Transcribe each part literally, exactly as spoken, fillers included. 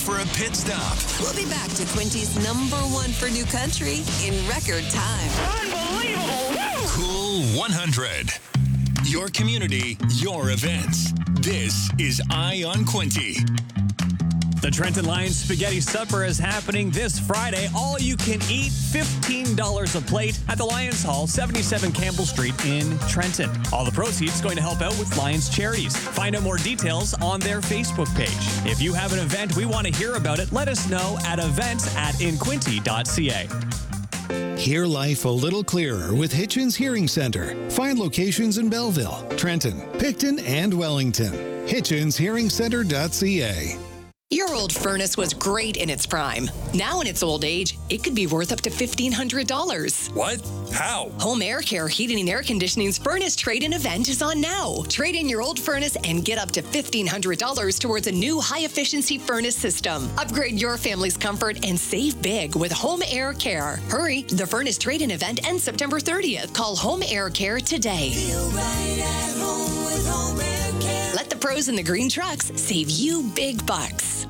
for a pit stop. We'll be back to Quinty's number one for new country in record time. Unbelievable! Woo! Cool one hundred. Your community, your events. This is Eye on Quinty. The Trenton Lions Spaghetti Supper is happening this Friday. All you can eat, fifteen dollars a plate at the Lions Hall, seventy-seven Campbell Street in Trenton. All the proceeds going to help out with Lions charities. Find out more details on their Facebook page. If you have an event, we want to hear about it. Let us know at events at inquinty dot c a. Hear life a little clearer with Hitchens Hearing Center. Find locations in Belleville, Trenton, Picton, and Wellington. hitchens hearing center dot c a. Your old furnace was great in its prime. Now in its old age, it could be worth up to fifteen hundred dollars. What? How? Home Air Care Heating and Air Conditioning's furnace trade-in event is on now. Trade in your old furnace and get up to fifteen hundred dollars towards a new high-efficiency furnace system. Upgrade your family's comfort and save big with Home Air Care. Hurry, the furnace trade-in event ends September thirtieth. Call Home Air Care today. Feel right at home with Home Air Care. Let the pros in the green trucks save you big bucks.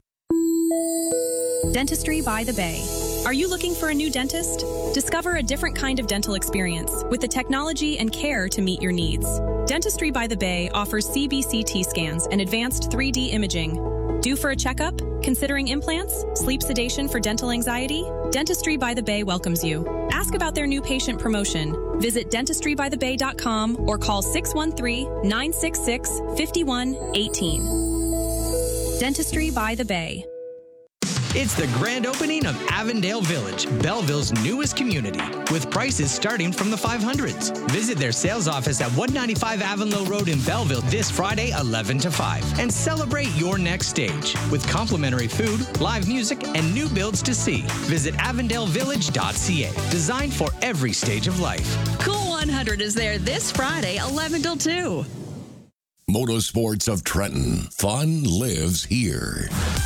Dentistry by the Bay. Are you looking for a new dentist? Discover a different kind of dental experience with the technology and care to meet your needs. Dentistry by the Bay offers C B C T scans and advanced three D imaging. Due for a checkup? Considering implants? Sleep sedation for dental anxiety? Dentistry by the Bay welcomes you. Ask about their new patient promotion. Visit dentistry by the bay dot com or call six one three, nine six six, five one one eight. Dentistry by the Bay. It's the grand opening of Avondale Village, Belleville's newest community, with prices starting from the five hundreds. Visit their sales office at one ninety-five Avonlea Road in Belleville this Friday, eleven to five, and celebrate your next stage with complimentary food, live music, and new builds to see. Visit avondale village dot c a, designed for every stage of life. Cool one hundred is there this Friday, eleven till two. Motorsports of Trenton. Fun lives here.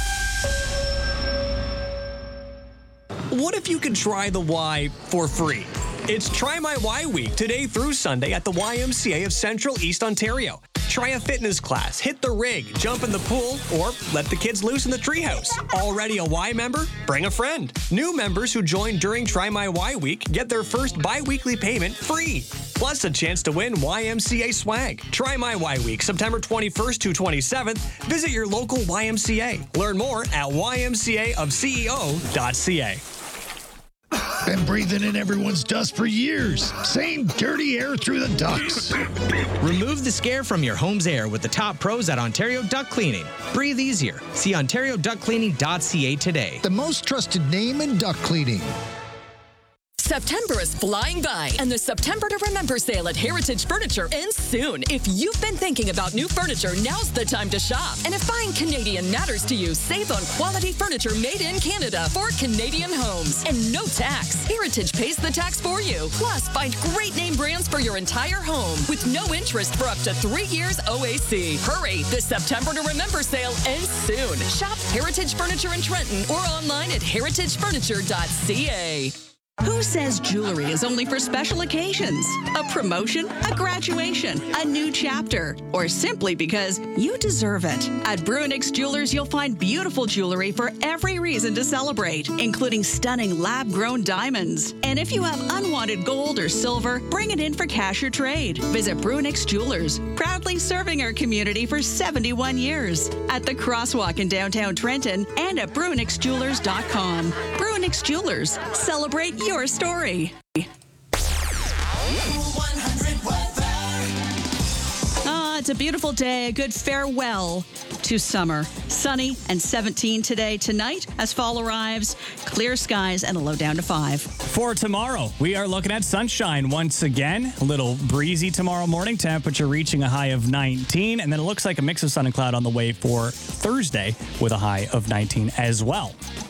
What if you could try the Y for free? It's Try My Y Week today through Sunday at the Y M C A of Central East Ontario. Try a fitness class, hit the rig, jump in the pool, or let the kids loose in the treehouse. Already a Y member? Bring a friend. New members who join during Try My Y Week get their first bi-weekly payment free. Plus a chance to win Y M C A swag. Try My Y Week, September twenty-first to twenty-seventh. Visit your local Y M C A. Learn more at y m c a of c e o dot c a. Been breathing in everyone's dust for years. Same dirty air through the ducts. Remove the scare from your home's air with the top pros at Ontario Duct Cleaning. Breathe easier. See ontario duct cleaning dot c a today. The most trusted name in duct cleaning. September is flying by, and the September to Remember sale at Heritage Furniture ends soon. If you've been thinking about new furniture, now's the time to shop. And if buying Canadian matters to you, save on quality furniture made in Canada for Canadian homes. And no tax. Heritage pays the tax for you. Plus, find great name brands for your entire home with no interest for up to three years O A C. Hurry, the September to Remember sale ends soon. Shop Heritage Furniture in Trenton or online at heritage furniture dot c a. Who says jewelry is only for special occasions? A promotion, a graduation, a new chapter, or simply because you deserve it. At Bruinix Jewelers, you'll find beautiful jewelry for every reason to celebrate, including stunning lab-grown diamonds. And if you have unwanted gold or silver, bring it in for cash or trade. Visit Bruinix Jewelers, proudly serving our community for seventy-one years. At the Crosswalk in downtown Trenton and at bruinix jewelers dot com. Bruinix Jewelers, celebrate your story. Ah, it's a beautiful day. A good farewell to summer. Sunny and seventeen today. Tonight, as fall arrives, clear skies and a low down to five. For tomorrow, we are looking at sunshine once again. A little breezy tomorrow morning, temperature reaching a high of nineteen. And then it looks like a mix of sun and cloud on the way for Thursday with a high of nineteen as well.